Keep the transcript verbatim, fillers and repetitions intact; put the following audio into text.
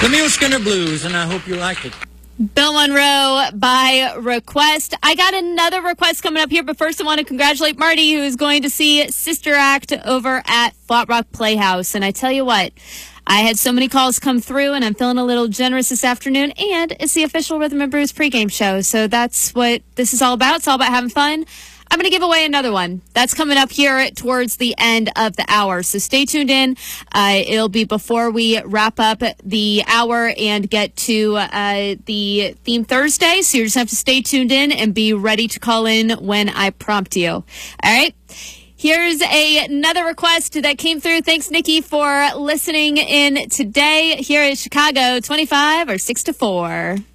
The Mule Skinner Blues, and I hope you like it. Bill Monroe by request. I got another request coming up here, but first I want to congratulate Marty, who is going to see Sister Act over at Flat Rock Playhouse. And I tell you what, I had so many calls come through, and I'm feeling a little generous this afternoon, and it's the official Rhythm and Blues pregame show. So that's what this is all about. It's all about having fun. I'm going to give away another one. That's coming up here towards the end of the hour. So stay tuned in. Uh, it'll be before we wrap up the hour and get to uh, the Theme Thursday. So you just have to stay tuned in and be ready to call in when I prompt you. All right. Here's a, another request that came through. Thanks, Nikki, for listening in today. Here is Chicago, twenty-five or six to four.